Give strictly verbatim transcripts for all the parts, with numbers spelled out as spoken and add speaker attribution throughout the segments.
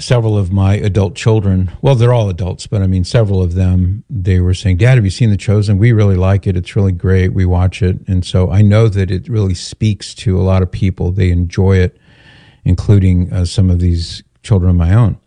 Speaker 1: several of my adult children, well, they're all adults, but I mean, several of them, they were saying, Dad, have you seen The Chosen? We really like it. It's really great. We watch it. And so I know that it really speaks to a lot of people. They enjoy it, including uh, some of these children of my own.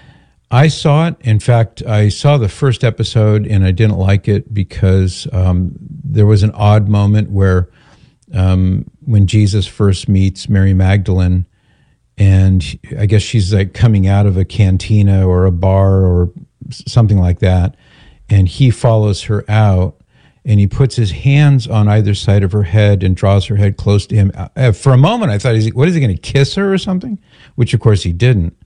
Speaker 1: I saw it. In fact, I saw the first episode and I didn't like it because um, there was an odd moment where um, when Jesus first meets Mary Magdalene, and I guess she's like coming out of a cantina or a bar or something like that, and he follows her out, and he puts his hands on either side of her head and draws her head close to him. For a moment, I thought, is he, what, is he going to kiss her or something? Which, of course, he didn't.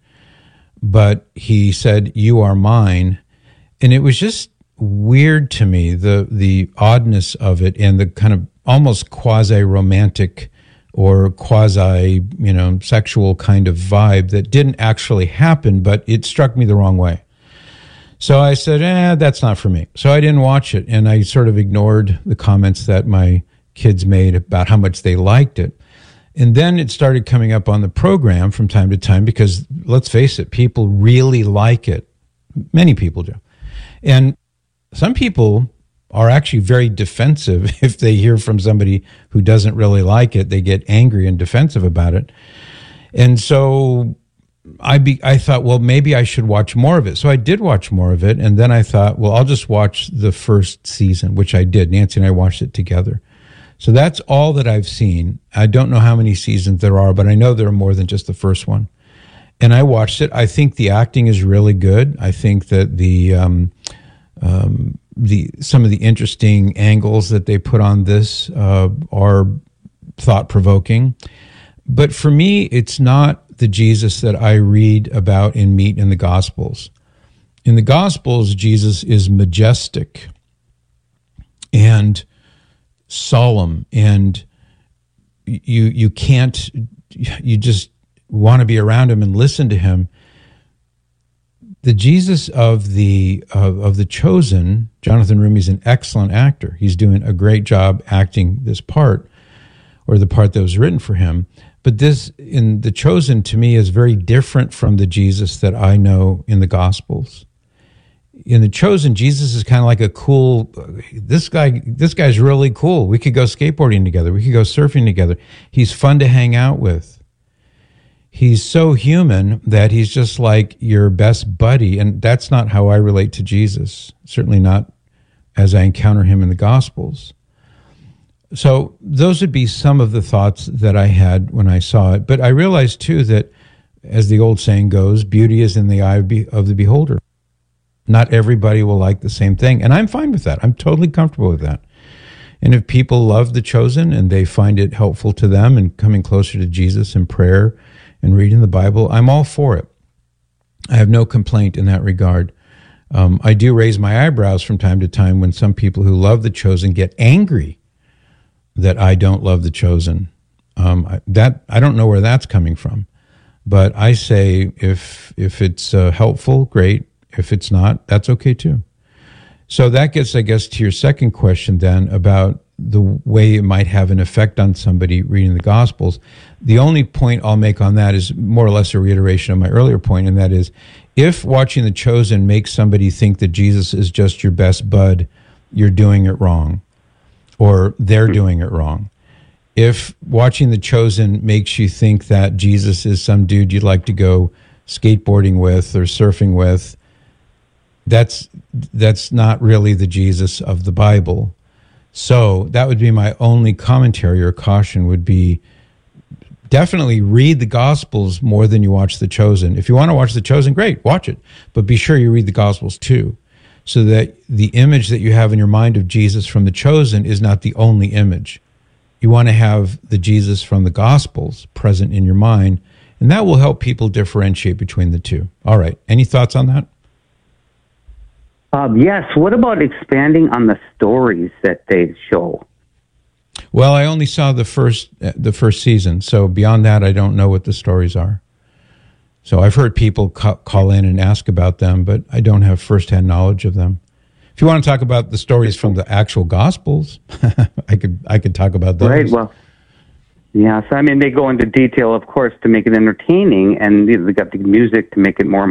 Speaker 1: But he said, "You are mine." And it was just weird to me, the the oddness of it and the kind of almost quasi-romantic or quasi, you know, sexual kind of vibe that didn't actually happen, but it struck me the wrong way. So I said, eh, that's not for me. So I didn't watch it, and I sort of ignored the comments that my kids made about how much they liked it. And then it started coming up on the program from time to time because, let's face it, people really like it. Many people do. And some people are actually very defensive if they hear from somebody who doesn't really like it. They get angry and defensive about it. And so I be, I thought, well, maybe I should watch more of it. So I did watch more of it. And then I thought, well, I'll just watch the first season, which I did. Nancy and I watched it together. So that's all that I've seen. I don't know how many seasons there are, but I know there are more than just the first one. And I watched it. I think the acting is really good. I think that the um, um, the some of the interesting angles that they put on this uh, are thought-provoking. But for me, it's not the Jesus that I read about and meet in the Gospels. In the Gospels, Jesus is majestic and solemn, and you you can't, you just want to be around him and listen to him. The Jesus of the of, of The Chosen, Jonathan Roumie, is an excellent actor. He's doing a great job acting this part, or the part that was written for him. But this in The Chosen, to me, is very different from the Jesus that I know in the Gospels. In The Chosen, Jesus is kind of like a cool, this guy, this guy's really cool. We could go skateboarding together. We could go surfing together. He's fun to hang out with. He's so human that he's just like your best buddy. And that's not how I relate to Jesus. Certainly not as I encounter him in the Gospels. So those would be some of the thoughts that I had when I saw it. But I realized too that, as the old saying goes, beauty is in the eye of the beholder. Not everybody will like the same thing, and I'm fine with that. I'm totally comfortable with that. And if people love The Chosen and they find it helpful to them and coming closer to Jesus in prayer and reading the Bible, I'm all for it. I have no complaint in that regard. Um, I do raise my eyebrows from time to time when some people who love The Chosen get angry that I don't love The Chosen. Um, I, that I don't know where that's coming from, but I say if if it's uh, helpful, great. If it's not, that's okay too. So that gets, I guess, to your second question then about the way it might have an effect on somebody reading the Gospels. The only point I'll make on that is more or less a reiteration of my earlier point, and that is, if watching The Chosen makes somebody think that Jesus is just your best bud, you're doing it wrong, or they're doing it wrong. If watching The Chosen makes you think that Jesus is some dude you'd like to go skateboarding with or surfing with, That's that's not really the Jesus of the Bible. So that would be my only commentary or caution would be definitely read the Gospels more than you watch The Chosen. If you want to watch The Chosen, great, watch it. But be sure you read the Gospels too, so that the image that you have in your mind of Jesus from The Chosen is not the only image. You want to have the Jesus from the Gospels present in your mind, and that will help people differentiate between the two. All right, any thoughts on that?
Speaker 2: Um, yes. What about expanding on the stories that they show?
Speaker 1: Well, I only saw the first uh, the first season, so beyond that, I don't know what the stories are. So I've heard people ca- call in and ask about them, but I don't have firsthand knowledge of them. If you want to talk about the stories from the actual Gospels, I could I could talk about those.
Speaker 2: Right. Well, yes. I mean, they go into detail, of course, to make it entertaining, and they got the music to make it more